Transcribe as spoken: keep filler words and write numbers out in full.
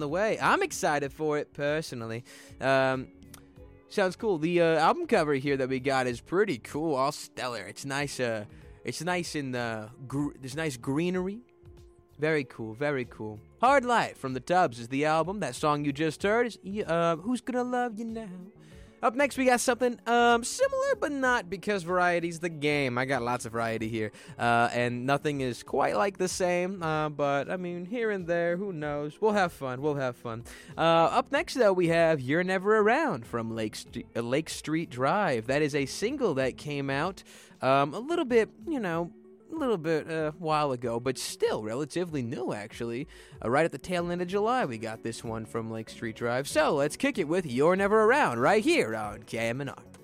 the way. I'm excited for it, personally. Um, sounds cool. The uh, album cover here that we got is pretty cool, all stellar. It's nice, uh, it's nice in the, gr- there's nice greenery. Very cool, very cool. Hard Life from the Tubs is the album. That song you just heard is uh, Who's Gonna Love You Now? Up next, we got something um, similar, but not, because variety's the game. I got lots of variety here, uh, and nothing is quite like the same, uh, but, I mean, here and there, who knows? We'll have fun, we'll have fun. Uh, up next, though, we have You're Never Around from Lake, St- uh, Lake Street Drive. That is a single that came out um, a little bit, you know, a little bit a uh, while ago, but still relatively new, actually. Uh, right at the tail end of July, we got this one from Lake Street Drive. So let's kick it with You're Never Around right here on K M N R.